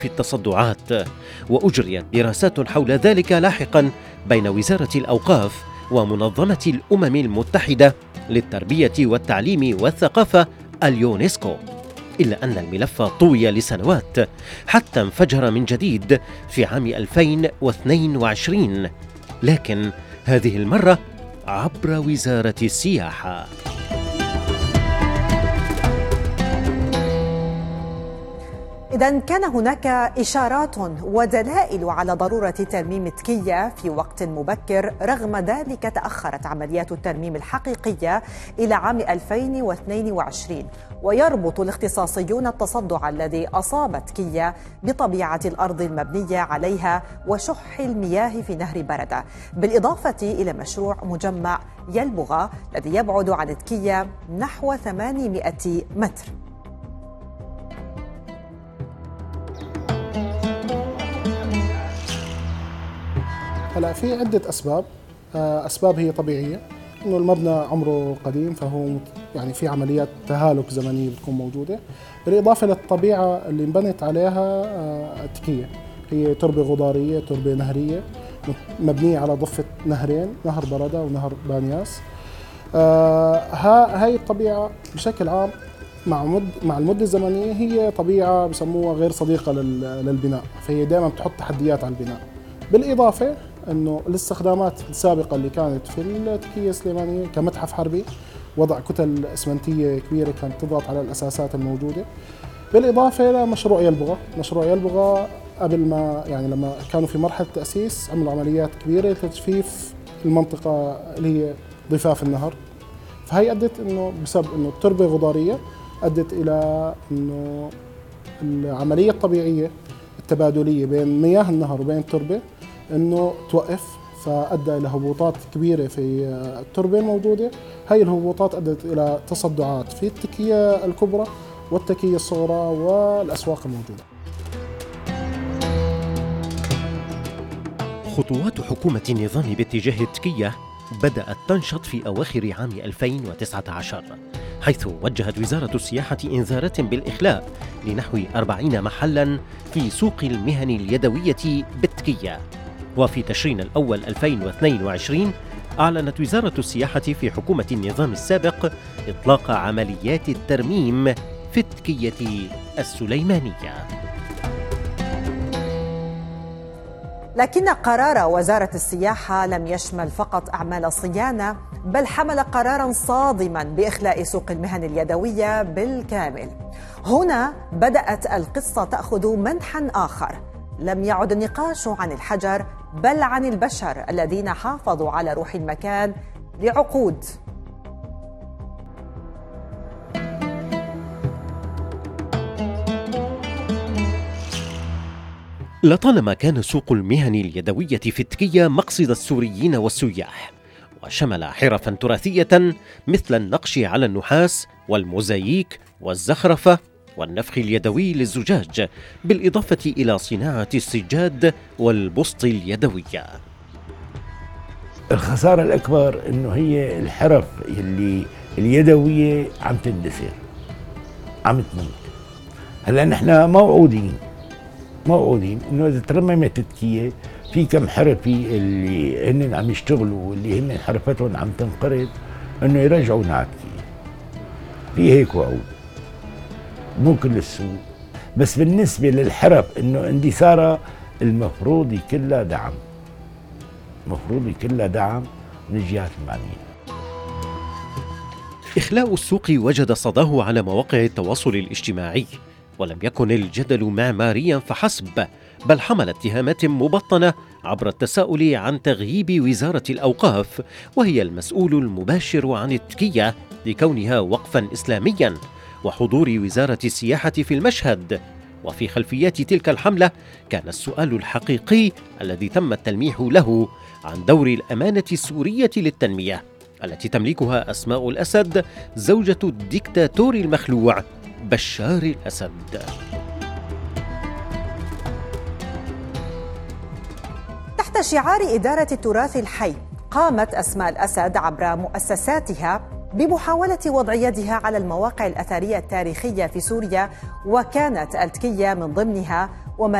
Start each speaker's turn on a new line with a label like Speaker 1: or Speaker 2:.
Speaker 1: في التصدعات، وأجريت دراسات حول ذلك لاحقا بين وزارة الأوقاف ومنظمة الأمم المتحدة للتربية والتعليم والثقافة اليونسكو، إلا أن الملف طوي لسنوات حتى انفجر من جديد في عام 2022، لكن هذه المرة عبر وزارة السياحة.
Speaker 2: إذن كان هناك إشارات ودلائل على ضرورة ترميم تكية في وقت مبكر، رغم ذلك تأخرت عمليات الترميم الحقيقية إلى عام 2022. ويربط الاختصاصيون التصدع الذي أصاب تكية بطبيعة الأرض المبنية عليها وشح المياه في نهر بردة، بالإضافة إلى مشروع مجمع يلبغة الذي يبعد عن تكية نحو 800 متر.
Speaker 3: هلا في عدة أسباب هي طبيعية، إنه المبنى عمره قديم فهو يعني في عمليات تهالك زمنية بتكون موجودة، بالإضافة للطبيعة اللي انبنت عليها تكية، هي تربة غضارية، تربة نهرية مبنية على ضفة نهرين، نهر بردة ونهر بانياس. هاي الطبيعة بشكل عام مع المدة الزمنية هي طبيعة بسموها غير صديقة للبناء، فهي دائما بتحط تحديات على البناء. بالإضافة أنه الاستخدامات السابقة اللي كانت في التكية السليمانية كمتحف حربي، وضع كتل إسمنتية كبيرة كانت تضغط على الأساسات الموجودة، بالإضافة لمشروع يلبغة. مشروع يلبغة قبل ما يعني لما كانوا في مرحلة تأسيس عملوا عمليات كبيرة لتجفيف المنطقة اللي هي ضفاف النهر، فهي أدت أنه بسبب أنه التربة غضارية أدت إلى أنه العملية الطبيعية التبادلية بين مياه النهر وبين التربة انه توقف، فادى الى هبوطات كبيره في التربه الموجوده. هاي الهبوطات ادت الى تصدعات في التكيه الكبرى والتكيه الصغرى والاسواق الموجوده.
Speaker 1: خطوات حكومة النظام باتجاه التكية بدأت تنشط في أواخر عام 2019، حيث وجهت وزارة السياحة إنذارات بالإخلاء لنحو 40 محلاً في سوق المهن اليدوية بالتكية. وفي تشرين الأول 2022 أعلنت وزارة السياحة في حكومة النظام السابق إطلاق عمليات الترميم في التكية السليمانية.
Speaker 2: لكن قرار وزارة السياحة لم يشمل فقط أعمال صيانة، بل حمل قراراً صادماً بإخلاء سوق المهن اليدوية بالكامل. هنا بدأت القصة تأخذ منحاً آخر، لم يعد النقاش عن الحجر بل عن البشر الذين حافظوا على روح المكان لعقود.
Speaker 1: لطالما كان سوق المهن اليدوية في التكية مقصد السوريين والسياح، وشمل حرفا تراثية مثل النقش على النحاس والموزاييك والزخرفة والنفخ اليدوي للزجاج، بالإضافة إلى صناعة السجاد والبسط اليدوية.
Speaker 4: الخسارة الأكبر إنه هي الحرف اللي اليدوية عم تندثر، عم تموت. هلا نحن موعودين إنه إذا ترممت التكية في كم حرفي اللي هن عم يشتغلوا واللي هن حرفتهم عم تنقرض إنه يرجعونا على التكية. في هيك وعود مو كل السوق، بس بالنسبة للحرف إنه اندثارها المفروض كلها دعم، من الجهات المعنية.
Speaker 1: إخلاء السوق وجد صداه على مواقع التواصل الاجتماعي، ولم يكن الجدل معماريا فحسب، بل حمل اتهامات مبطنة عبر التساؤل عن تغييب وزارة الأوقاف، وهي المسؤول المباشر عن التكية لكونها وقفا إسلاميا، وحضور وزارة السياحة في المشهد. وفي خلفيات تلك الحملة كان السؤال الحقيقي الذي تم التلميح له عن دور الأمانة السورية للتنمية التي تملكها أسماء الأسد، زوجة الديكتاتور المخلوع بشار الأسد.
Speaker 2: تحت شعار إدارة التراث الحي، قامت أسماء الأسد عبر مؤسساتها بمحاولة وضع يدها على المواقع الأثرية التاريخية في سوريا، وكانت التكية من ضمنها،